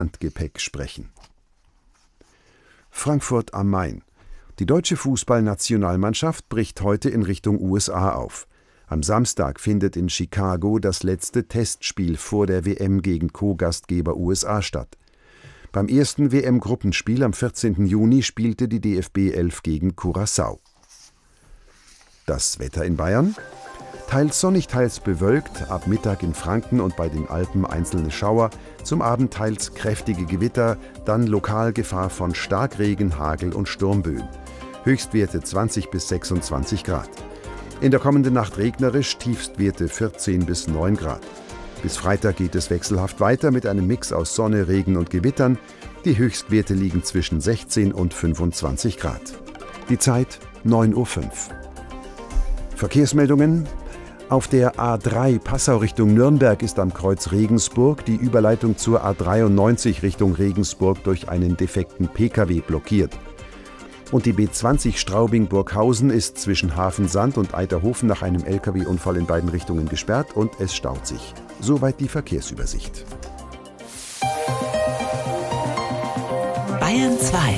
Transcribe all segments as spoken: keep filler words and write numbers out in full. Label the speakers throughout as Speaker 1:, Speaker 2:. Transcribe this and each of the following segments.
Speaker 1: Handgepäck sprechen. Frankfurt am Main. Die deutsche Fußballnationalmannschaft bricht heute in Richtung U S A auf. Am Samstag findet in Chicago das letzte Testspiel vor der W M gegen Co-Gastgeber U S A statt. Beim ersten W M-Gruppenspiel am vierzehnten Juni spielte die D F B elf gegen Curaçao. Das Wetter in Bayern? Teils sonnig, teils bewölkt, ab Mittag in Franken und bei den Alpen einzelne Schauer, zum Abend teils kräftige Gewitter, dann lokal Gefahr von Starkregen, Hagel und Sturmböen. Höchstwerte zwanzig bis sechsundzwanzig Grad. In der kommenden Nacht regnerisch, Tiefstwerte vierzehn bis neun Grad. Bis Freitag geht es wechselhaft weiter mit einem Mix aus Sonne, Regen und Gewittern. Die Höchstwerte liegen zwischen sechzehn und fünfundzwanzig Grad. Die Zeit neun Uhr fünf. Verkehrsmeldungen. Auf der A drei Passau Richtung Nürnberg ist am Kreuz Regensburg die Überleitung zur A dreiundneunzig Richtung Regensburg durch einen defekten Pkw blockiert. Und die B zwanzig Straubing-Burghausen ist zwischen Hafensand und Eiterhofen nach einem L K W-Unfall in beiden Richtungen gesperrt und es staut sich. Soweit die Verkehrsübersicht.
Speaker 2: Bayern zwei.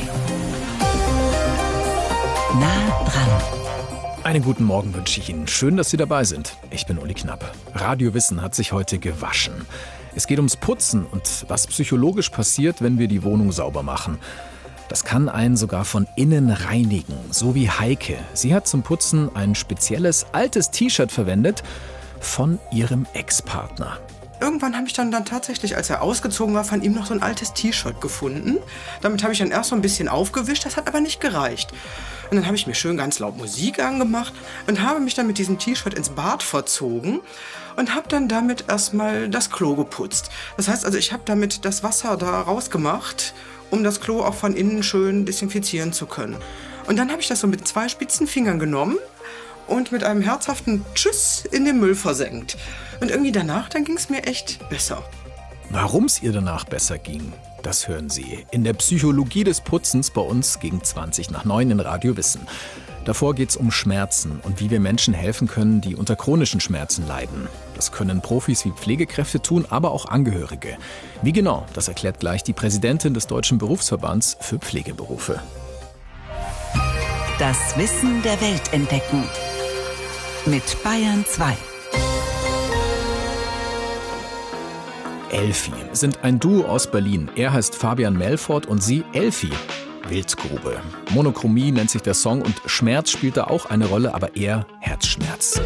Speaker 2: Nah dran.
Speaker 3: Einen guten Morgen wünsche ich Ihnen. Schön, dass Sie dabei sind. Ich bin Uli Knapp. Radio Wissen hat sich heute gewaschen. Es geht ums Putzen und was psychologisch passiert, wenn wir die Wohnung sauber machen. Das kann einen sogar von innen reinigen, so wie Heike. Sie hat zum Putzen ein spezielles altes T-Shirt verwendet von ihrem Ex-Partner.
Speaker 4: Irgendwann habe ich dann, dann tatsächlich, als er ausgezogen war, von ihm noch so ein altes T-Shirt gefunden. Damit habe ich dann erst so ein bisschen aufgewischt, das hat aber nicht gereicht. Und dann habe ich mir schön ganz laut Musik angemacht und habe mich dann mit diesem T-Shirt ins Bad verzogen und habe dann damit erstmal das Klo geputzt. Das heißt also, ich habe damit das Wasser da rausgemacht, um das Klo auch von innen schön desinfizieren zu können. Und dann habe ich das so mit zwei spitzen Fingern genommen und mit einem herzhaften Tschüss in den Müll versenkt. Und irgendwie danach, dann ging es mir echt besser.
Speaker 3: Warum es ihr danach besser ging, das hören Sie in der Psychologie des Putzens bei uns gegen zwanzig nach neun in Radio Wissen. Davor geht es um Schmerzen und wie wir Menschen helfen können, die unter chronischen Schmerzen leiden. Das können Profis wie Pflegekräfte tun, aber auch Angehörige. Wie genau, das erklärt gleich die Präsidentin des Deutschen Berufsverbands für Pflegeberufe.
Speaker 2: Das Wissen der Welt entdecken. Mit Bayern zwei.
Speaker 3: Elfi sind ein Duo aus Berlin. Er heißt Fabian Melfort und sie Elfi. Wildgrube. Monochromie nennt sich der Song und Schmerz spielt da auch eine Rolle, aber eher Herzschmerz.